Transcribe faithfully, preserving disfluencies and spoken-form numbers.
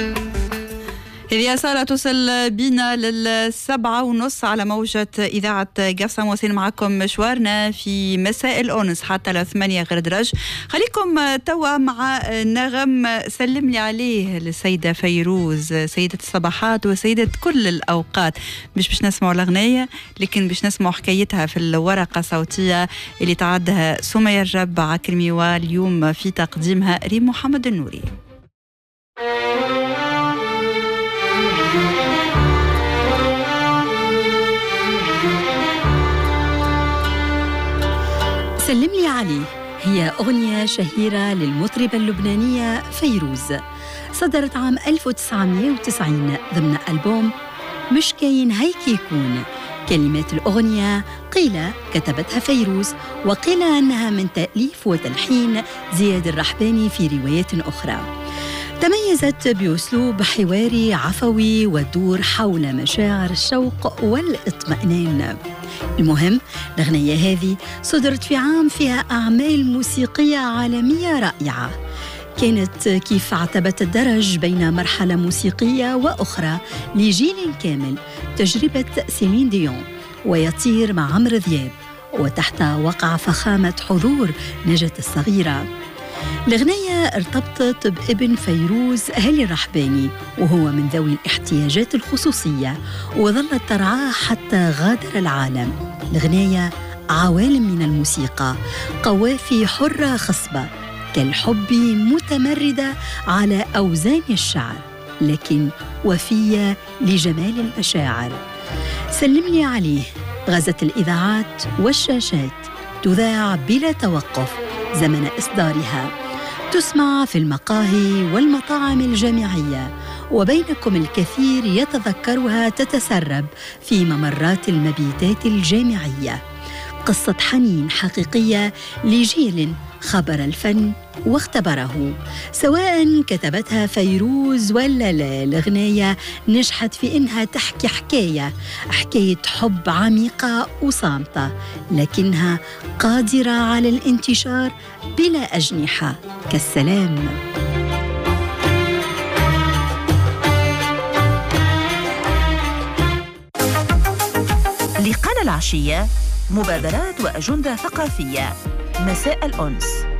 هذه سارة توصل بينا للسبعة ونص على موجة إذاعة قفصة. موصين معكم مشوارنا في مساء الأونس حتى لثمانية غير درج. خليكم توا مع نغم سلم لي عليه للسيدة فيروز، سيدة الصباحات وسيدة كل الأوقات. مش باش نسمعوا الأغنية لكن باش نسمعوا حكايتها في الورقة صوتية اللي تعدها سمية الرب عكرمي، واليوم في تقديمها ريم محمد النوري. سلم لي عليه هي أغنية شهيرة للمطربة اللبنانية فيروز، صدرت عام ألف وتسعمائة وتسعين ضمن ألبوم مش كاين هيك يكون. كلمات الأغنية قيل كتبتها فيروز، وقيل أنها من تأليف وتلحين زياد الرحباني في روايات أخرى. تميزت بأسلوب حواري عفوي ودور حول مشاعر الشوق والاطمئنان. المهم الأغنية هذه صدرت في عام فيها أعمال موسيقية عالمية رائعة، كانت كيف عتبة الدرج بين مرحلة موسيقية وأخرى لجيل كامل، تجربة سيلين ديون ويطير مع عمرو دياب، وتحت وقع فخامة حضور نجاة الصغيرة. الأغنية ارتبطت بابن فيروز هالي الرحباني، وهو من ذوي الاحتياجات الخصوصية، وظلت ترعاه حتى غادر العالم. الأغنية عوالم من الموسيقى، قوافي حرة خصبة كالحب متمردة على أوزان الشعر، لكن وفية لجمال المشاعر. سلم لي عليه غزت الإذاعات والشاشات، تذاع بلا توقف زمن إصدارها، تسمع في المقاهي والمطاعم الجامعية، وبينكم الكثير يتذكرها تتسرب في ممرات المبيتات الجامعية. قصة حنين حقيقية لجيل خبر الفن واختبره، سواء كتبتها فيروز ولا لا. الأغنية نجحت في إنها تحكي حكاية حكاية حب عميقة وصامتة، لكنها قادرة على الانتشار بلا أجنحة كالسلام. لقانا العشية، مبادرات وأجندة ثقافية. مساء الأنس.